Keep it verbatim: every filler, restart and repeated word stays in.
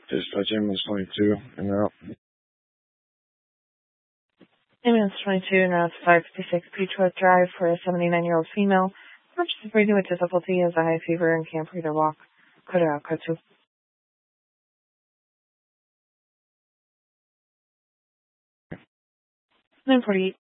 Dispatch ambulance twenty-two, and out. Ambulance twenty-two, now it's five fifty-six Beechwood Drive for a seventy-nine-year-old female. Conscious breathing with difficulty, has a high fever and can't breathe or walk. Code out, code two. nine forty-eight.